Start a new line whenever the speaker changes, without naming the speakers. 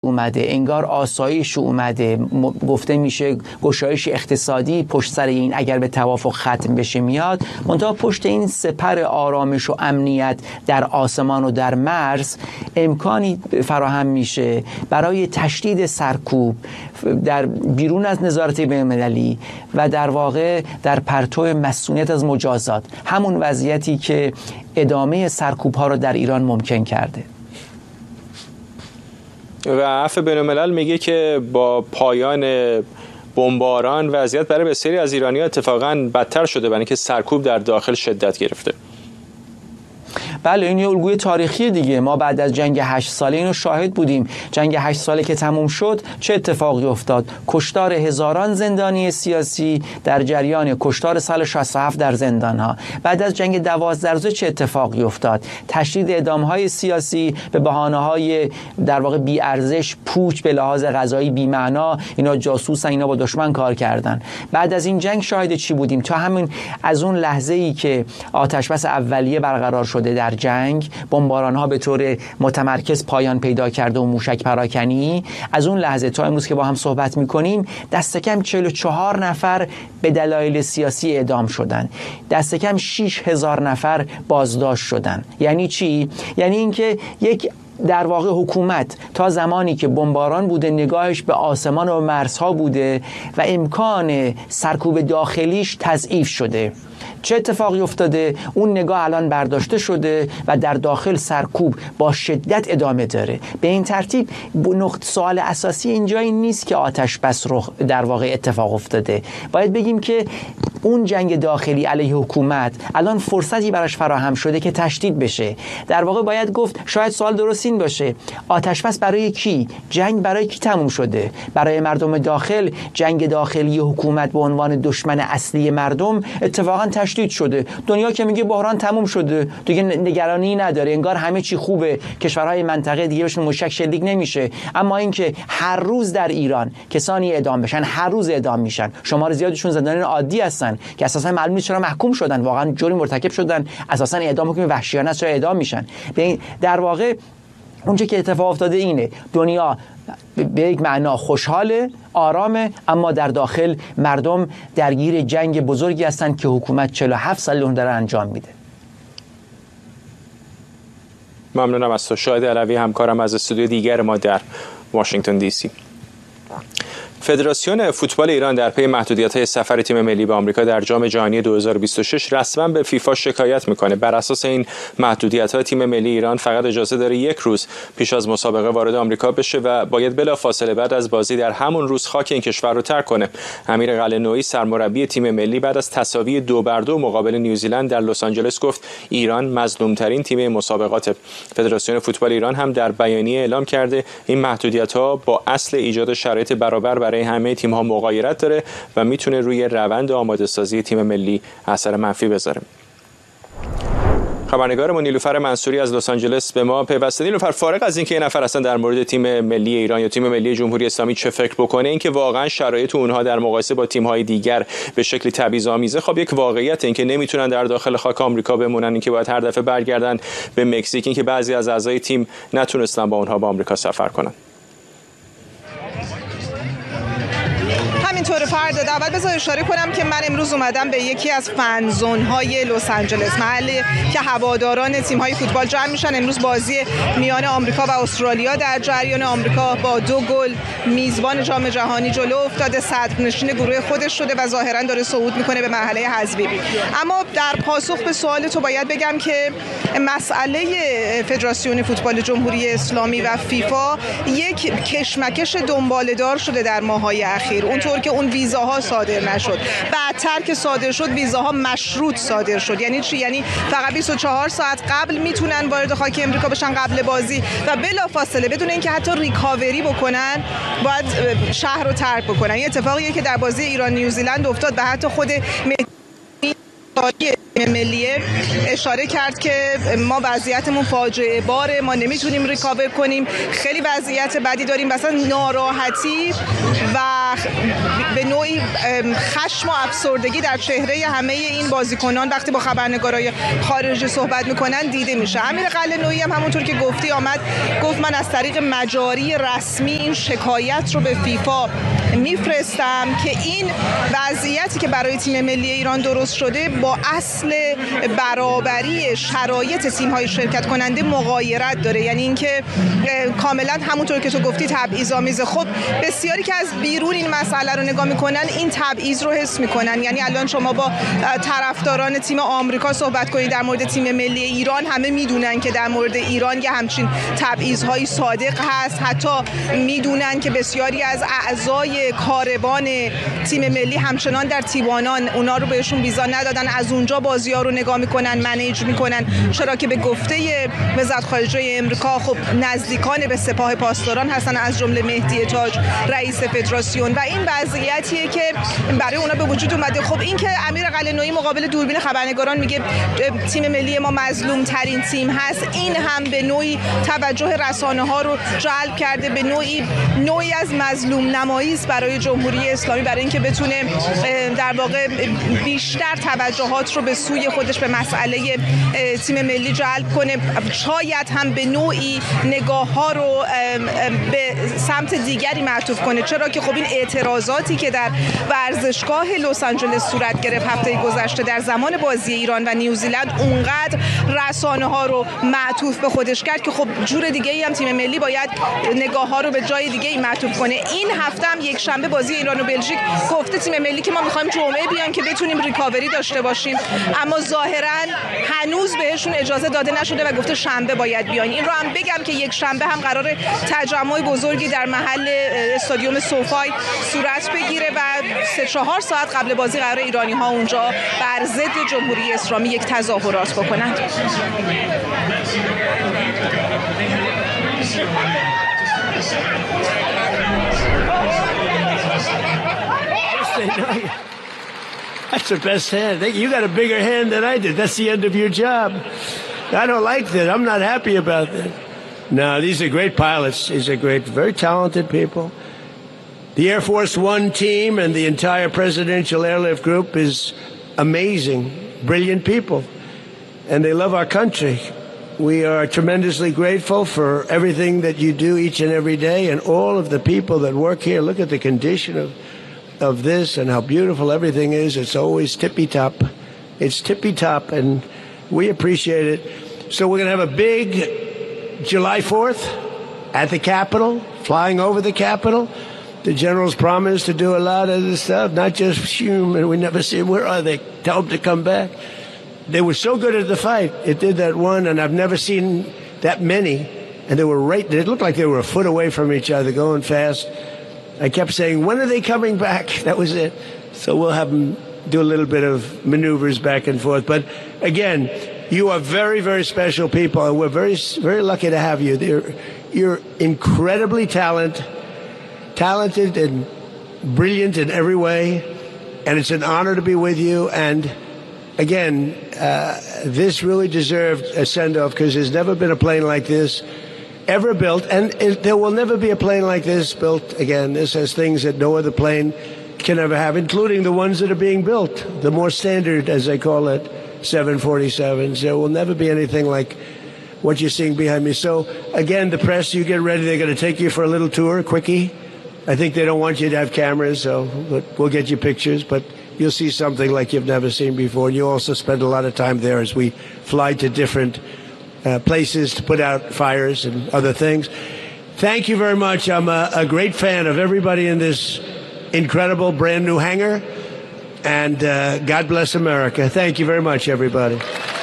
اومده، انگار آسایش اومده، گفته میشه گشایش اقتصادی پشت سر این اگر به توافق ختم بشه میاد. منتها پشت این سپر آرامش و امنیت در آسمان و در مرز امکانی فراهم میشه برای تشدید سرکوب در بیرون از نظارت بین‌المللی و در واقع در پرتو مسئولیت از مجازات، همون وضعیتی که ادامه سرکوب ها رو در ایران ممکن کرده.
و عفو بین‌الملل میگه که با پایان بمباران وضعیت برای بسیاری از ایرانی‌ها اتفاقاً بدتر شده، برای اینکه سرکوب در داخل شدت گرفته.
بله، این یه الگوی تاریخی دیگه. ما بعد از جنگ 8 ساله اینو شاهد بودیم. جنگ 8 ساله که تموم شد چه اتفاقی افتاد؟ کشتار هزاران زندانی سیاسی در جریان کشتار سال 67 در زندان‌ها. بعد از جنگ 12 روزه چه اتفاقی افتاد؟ تشدید اعدام‌های سیاسی به بهانه‌های در واقع بی‌ارزش، پوچ به لحاظ قضایی بی‌معنا، اینا جاسوسن، اینا با دشمن کار کردن. بعد از این جنگ شاهد چی بودیم؟ تا همین از اون لحظه‌ای که آتش‌بس اولیه برقرار شده در جنگ، بمباران‌ها به طور متمرکز پایان پیدا کرده و موشک پراکنی، از اون لحظه تا امروز که با هم صحبت می‌کنیم دست کم 44 نفر به دلایل سیاسی اعدام شدن، دست کم 6000 نفر بازداشت شدن. یعنی چی؟ یعنی اینکه یک در واقع حکومت تا زمانی که بمباران بوده نگاهش به آسمان و مرزها بوده و امکان سرکوب داخلیش تضعیف شده. چه اتفاقی افتاده؟ اون نگاه الان برداشته شده و در داخل سرکوب با شدت ادامه داره. به این ترتیب سوال اساسی اینجا این نیست که آتش بس رو در واقع اتفاق افتاده. باید بگیم که اون جنگ داخلی علیه حکومت الان فرصتی براش فراهم شده که تشدید بشه. در واقع باید گفت شاید سوال درست این باشه: آتش بس برای کی؟ جنگ برای کی تموم شده؟ برای مردم داخل. جنگ داخلی حکومت به عنوان دشمن اصلی مردم اتفاقا تشدید شده. دنیا که میگه بحران تموم شده، دیگه نگرانی نداره، انگار همه چی خوبه، کشورهای منطقه دیگه بهشون مشک شلیک نمیشه. اما اینکه هر روز در ایران کسانی اعدام بشن، هر روز اعدام میشن، شمار زیادشون زندانیان عادی هستن که اساسا معلوم نیست چرا محکوم شدن، واقعا جرم مرتکب شدن، اساسا اعدام حکم وحشیانه است، چرا اعدام میشن. در واقع اونچه که اتفاق افتاده اینه: دنیا به یک معنا خوشحاله، آرامه، اما در داخل مردم درگیر جنگ بزرگی هستند که حکومت 47 سال اون داره انجام میده.
ممنونم از تو شاهد علوی، همکارم از استودیو دیگر ما در واشنگتن دی سی. فدراسیون فوتبال ایران در پی محدودیت‌های سفر تیم ملی به آمریکا در جام جهانی 2026 رسما به فیفا شکایت میکنه. بر اساس این محدودیت‌ها تیم ملی ایران فقط اجازه داره 1 روز پیش از مسابقه وارد آمریکا بشه و باید بلافاصله بعد از بازی در همون روز خاک این کشور رو ترک کنه. امیر قلعه‌نویی سرمربی تیم ملی بعد از تساوی 2-2 مقابل نیوزیلند در لس آنجلس گفت ایران مظلوم‌ترین تیم مسابقات. فدراسیون فوتبال ایران هم در بیانیه اعلام کرده این محدودیت‌ها با اصل ایجاد شرایط برابر برای همه تیم‌ها مغایرت داره و میتونه روی روند آماده سازی تیم ملی اثر منفی بذاره. خبرنگارمون نیلوفر منصوری از لس آنجلس به ما پیوسته. نیلوفر، فارغ از اینکه این نفر اصلا در مورد تیم ملی ایران یا تیم ملی جمهوری اسلامی چه فکر بکنه، اینکه واقعا شرایط اونها در مقایسه با تیم‌های دیگر به شکلی تبعیض‌آمیزه، خب یک واقعیت اینکه نمیتونن در داخل خاک آمریکا بمونن، اینکه باید هر دفعه برگردن به مکزیک، اینکه بعضی از اعضای تیم نتونستن با اونها به آمریکا سفر کنن.
همینطور فردا اول بذار اشاره کنم که من امروز اومدم به یکی از فنزون‌های لس آنجلس، محلی که هواداران تیم‌های فوتبال جمع میشن. امروز بازی میان آمریکا و استرالیا در جریان. آمریکا با 2 گل میزبان جام جهانی جلو افتاده، صدرنشین گروه خودش شده و ظاهراً داره صعود میکنه به مرحله حذفی. اما در پاسخ به سوال تو باید بگم که مسئله فدراسیون فوتبال جمهوری اسلامی و فیفا یک کشمکش دنباله‌دار شده در ماه‌های اخیر. اونطور که اون ویزاها صادر نشد، بعدتر که صادر شد ویزاها مشروط صادر شد. یعنی چی؟ یعنی فقط 24 ساعت قبل میتونن وارد خاک امریکا بشن قبل بازی و بلافاصله بدون اینکه حتی ریکاوری بکنن باید شهر رو ترک بکنن. این اتفاقیه که در بازی ایران نیوزیلند افتاد و حتی خود ملیه اشاره کرد که ما وضعیتمون فاجعه باره، ما نمیتونیم ریکاور کنیم، خیلی وضعیت بدی داریم. مثلا ناراحتی و به نوعی خشم و افسردگی در چهره همه این بازیکنان وقتی با خبرنگارای خارجی صحبت میکنن دیده میشه. امیر قلعه‌نویی هم همونطور که گفتی آمد گفت من از طریق مجاری رسمی این شکایت رو به فیفا میفرستم که این وضعیتی که برای تیم ملی ایران درست شده با اصل برابری شرایط تیم‌های شرکت کننده مغایرت داره. یعنی اینکه کاملا همونطور که تو گفتی تبعیض‌آمیزه. خب بسیاری که از بیرون این مسئله رو نگاه میکنن این تبعیض رو حس میکنن. یعنی الان شما با طرفداران تیم آمریکا صحبت کنید در مورد تیم ملی ایران، همه میدونن که در مورد ایران یه همچین تبعیض‌های صادق هست. حتی میدونن که بسیاری از اعضای کاروان تیم ملی همچنان در تیوانان، اونا رو بهشون ویزا ندادن، از اونجا بازی‌ها رو نگاه میکنن، منیج میکنن، چرا که به گفته وزارت خارجه امریکا خب نزدیکان به سپاه پاسداران هستن، از جمله مهدی تاج رئیس فدراسیون، و این وضعیتیه که برای اونا به وجود اومده. خب این که امیر قلعه‌نویی مقابل دوربین خبرنگاران میگه تیم ملی ما مظلوم ترین تیم هست، این هم به نوعی توجه رسانه ها رو جلب کرده، به نوعی از مظلوم نمایی است برای جمهوری اسلامی، برای اینکه بتونه در واقع بیشتر توجهات رو به سوی خودش به مسئله تیم ملی جلب کنه. شاید هم به نوعی نگاه ها رو به سمت دیگری معطوف کنه، چرا که خب این اعتراضاتی که در ورزشگاه لس آنجلس صورت گرفت هفته گذشته در زمان بازی ایران و نیوزیلند اونقدر رسانه ها رو معطوف به خودش کرد که خب جور دیگه ای هم تیم ملی باید نگاه ها رو به جای دیگه ای معطوف کنه. این هفته هم یک شنبه بازی ایران و بلژیک گفته تیم ملی که ما می‌خوایم جمعه بیان که بتونیم ریکاوری داشته باشیم، اما ظاهرا هنوز بهشون اجازه داده نشده و گفته شنبه باید بیان. این رو هم بگم که یک شنبه هم قرار تجمع بزرگی در محل استادیوم سوفای صورت بگیره و 3-4 ساعت قبل بازی قرار ایرانی‌ها اونجا بر ضد جمهوری اسلامی یک تظاهرات بکنند.
That's the best hand. You got a bigger hand than I did. That's the end of your job. I don't like that. I'm not happy about that. No, these are great pilots. These are great, very talented people. The Air Force One team and the entire presidential airlift group is amazing, brilliant people. And they love our country. We are tremendously grateful for everything that you do each and every day, and all of the people that work here. Look at the condition of this and how beautiful everything is. It's always tippy-top. It's tippy-top, and we appreciate it. So we're going to have a big July 4th at the Capitol, flying over the Capitol. The generals promised to do a lot of this stuff, not just human. We never see them. Where are they? Tell them to come back. They were so good at the fight. It did that one, and I've never seen that many. And they were right. It looked like they were a foot away from each other, going fast. I kept saying, when are they coming back? That was it. So we'll have them do a little bit of maneuvers back and forth. But again, you are very, very special people, and we're very, very lucky to have you. You're incredibly talented and brilliant in every way, and it's an honor to be with you. And again, this really deserved a send-off, because there's never been a plane like this ever built, and there will never be a plane like this built again. This has things that no other plane can ever have, including the ones that are being built, the more standard, as I call it, 747s. There will never be anything like what you're seeing behind me. So again, the press, you get ready. They're going to take you for a little tour, quickie. I think they don't want you to have cameras, so we'll get you pictures, but you'll see something like you've never seen before. And you also spend a lot of time there as we fly to different places to put out fires and other things. Thank you very much. I'm a great fan of everybody in this incredible brand new hangar, and God bless America. Thank you very much, everybody.